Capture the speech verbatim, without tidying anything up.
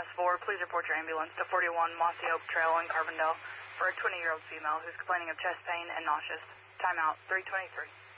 four, please report your ambulance to forty-one Mossy Oak Trail in Carbondale for a twenty-year-old female who's complaining of chest pain and nauseous. Timeout, three twenty-three.